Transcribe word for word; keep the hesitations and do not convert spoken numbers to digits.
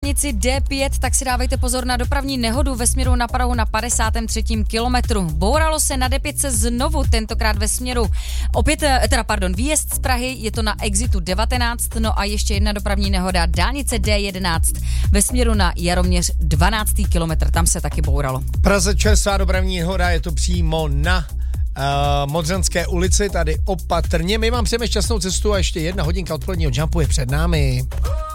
dálnici D pět, tak si dávejte pozor na dopravní nehodu ve směru na Prahu na padesátém třetím kilometru. Bouralo se na D pět znovu, tentokrát ve směru opět, teda pardon, výjezd z Prahy, je to na exitu devatenáct, no a ještě jedna dopravní nehoda, dálnice D jedenáct ve směru na Jaroměř dvanáctý kilometr, tam se taky bouralo. Praze čerstvá dopravní nehoda, je to přímo na Uh, Modřanské ulici, tady opatrně. My vám přejeme šťastnou cestu a ještě jedna hodinka odpoledního jumpu je před námi.